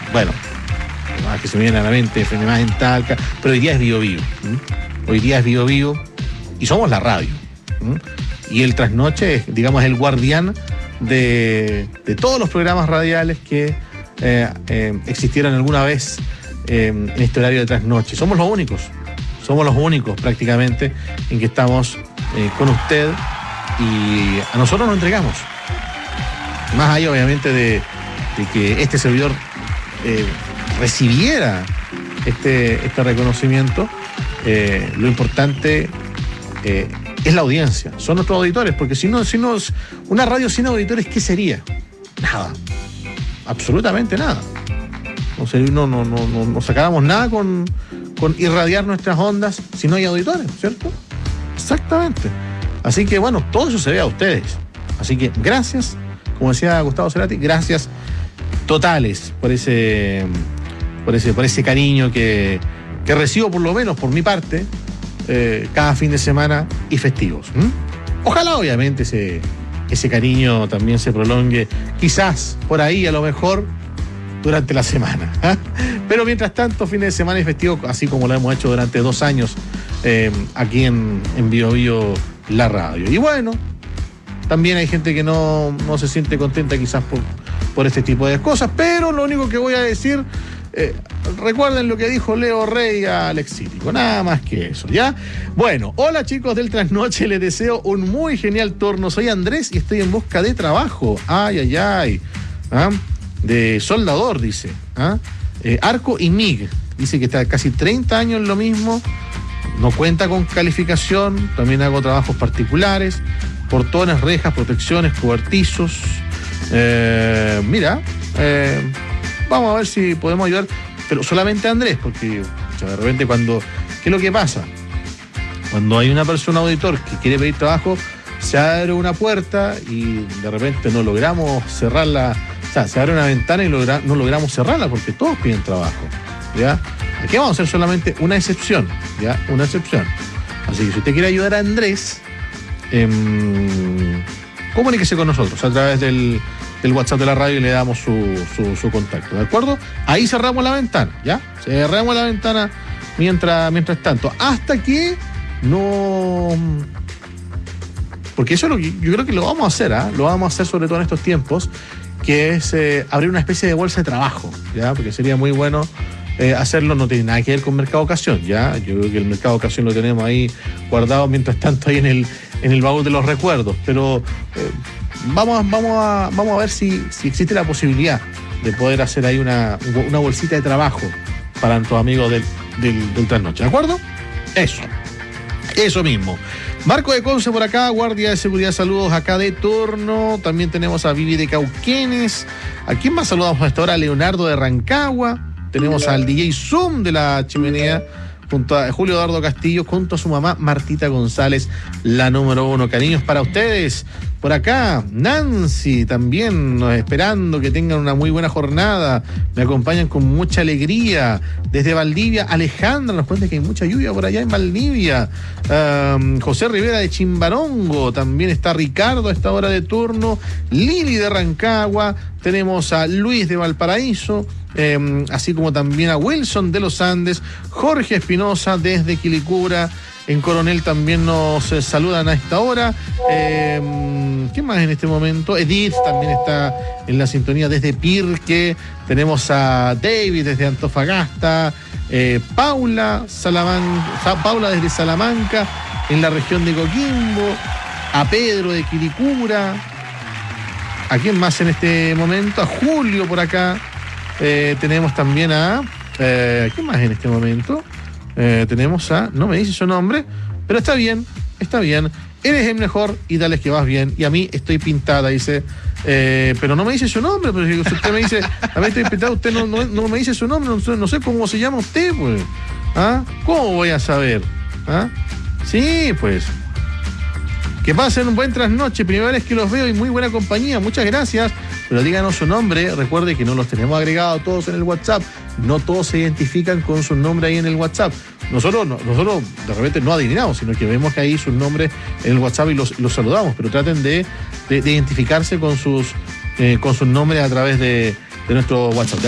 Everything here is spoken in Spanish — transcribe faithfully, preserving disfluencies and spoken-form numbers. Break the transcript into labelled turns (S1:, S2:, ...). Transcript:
S1: bueno, más que se me viene a la mente, F M más en Talca, pero hoy día es Bio Bio. ¿Mm? Hoy día es Bio Bio y somos la radio. ¿Mm? Y el Trasnoche es, digamos, el guardián de, de todos los programas radiales que eh, eh, existieron alguna vez eh, en este horario de Trasnoche. Somos los únicos, somos los únicos prácticamente en que estamos eh, con usted y a nosotros nos entregamos. Más allá, obviamente, de, de que este servidor eh, recibiera este, este reconocimiento, eh, lo importante eh, es la audiencia, son nuestros auditores, porque si no, si no, una radio sin auditores, ¿qué sería? Nada, absolutamente nada. No, no, no, no, no, no sacábamos nada con, con irradiar nuestras ondas si no hay auditores, ¿cierto? Exactamente. Así que bueno, todo eso se ve a ustedes. Así que gracias, como decía Gustavo Cerati, gracias totales por ese, por ese, por ese cariño que, que recibo, por lo menos por mi parte, eh, cada fin de semana y festivos. ¿Mm? Ojalá, obviamente, ese, ese cariño también se prolongue, quizás por ahí, a lo mejor, durante la semana. ¿eh? Pero mientras tanto, fines de semana y festivos, así como lo hemos hecho durante dos años eh, aquí en, en Bio Bio, la radio. Y bueno, también hay gente que no, no se siente contenta quizás por, por este tipo de cosas, pero lo único que voy a decir, eh, recuerden lo que dijo Leo Rey a Lexítico, nada más que eso, ¿ya? Bueno, hola chicos del Trasnoche, les deseo un muy genial turno. Soy Andrés y estoy en busca de trabajo. Ay, ay, ay. ¿Ah? De soldador, dice. ¿Ah? Eh, Arco y M I G. Dice que está casi treinta años en lo mismo. No cuenta con calificación. También hago trabajos particulares. Portones, rejas, protecciones, cobertizos. Eh, mira, eh, vamos a ver si podemos ayudar, pero solamente a Andrés, porque o sea, de repente cuando... ¿Qué es lo que pasa? Cuando hay una persona auditor que quiere pedir trabajo, se abre una puerta y de repente no logramos cerrarla. O sea, se abre una ventana y logra, no logramos cerrarla porque todos piden trabajo, ¿ya? Aquí vamos a hacer solamente una excepción, ¿ya? Una excepción. Así que si usted quiere ayudar a Andrés, eh, comuníquese con nosotros a través del, del WhatsApp de la radio y le damos su, su, su contacto, ¿de acuerdo? Ahí cerramos la ventana, ¿ya? Cerramos la ventana mientras, mientras tanto, hasta que no... Porque eso es lo que yo creo que lo vamos a hacer, ¿ah? ¿eh? Lo vamos a hacer sobre todo en estos tiempos, que es eh, abrir una especie de bolsa de trabajo, ¿ya? Porque sería muy bueno eh, hacerlo, no tiene nada que ver con Mercado Ocasión, ¿ya? Yo creo que el Mercado Ocasión lo tenemos ahí guardado mientras tanto ahí en el, en el baúl de los recuerdos, pero eh, vamos, vamos, a, vamos a ver si, si existe la posibilidad de poder hacer ahí una, una bolsita de trabajo para nuestros amigos del, del, del Trasnoche, ¿de acuerdo? Eso, eso mismo. Marco de Conce por acá, guardia de seguridad, saludos acá de turno. También tenemos a Vivi de Cauquenes. ¿A quién más saludamos a esta hora? Leonardo de Rancagua. Tenemos al D J Zoom de la Chimenea, junto a Julio Eduardo Castillo, junto a su mamá Martita González, la número uno. Cariños para ustedes. Por acá, Nancy también esperando que tengan una muy buena jornada. Me acompañan con mucha alegría. Desde Valdivia, Alejandra nos cuenta que hay mucha lluvia por allá en Valdivia. Um, José Rivera de Chimbarongo. También está Ricardo a esta hora de turno. Lili de Rancagua. Tenemos a Luis de Valparaíso. Eh, así como también a Wilson de los Andes. Jorge Espinosa desde Quilicura. En Coronel también nos eh, saludan a esta hora. Eh, ¿Qué más en este momento? Edith también está en la sintonía desde Pirque. Tenemos a David desde Antofagasta. Eh, Paula, Salamanca, Paula desde Salamanca, en la región de Coquimbo. A Pedro de Quilicura. ¿A quién más en este momento? A Julio por acá. Eh, tenemos también a... Eh, ¿Quién más en este momento? Eh, tenemos a... No me dice su nombre, pero está bien, está bien. Eres el mejor y dale que vas bien. Y a mí estoy pintada, dice. Eh, pero no me dice su nombre, pero si usted me dice, a mí estoy pintada, usted no, no, no me dice su nombre, no sé, no sé cómo se llama usted, pues. ¿Ah? ¿Cómo voy a saber? ¿Ah? Sí, pues. Que pasen un buen trasnoche, primera vez que los veo y muy buena compañía, muchas gracias, pero díganos su nombre, recuerde que no los tenemos agregados todos en el WhatsApp, no todos se identifican con su nombre ahí en el WhatsApp, nosotros, no, nosotros de repente no adivinamos, sino que vemos que ahí su nombre en el WhatsApp y los, los saludamos, pero traten de, de, de identificarse con sus, eh, con sus nombres a través de, de nuestro WhatsApp.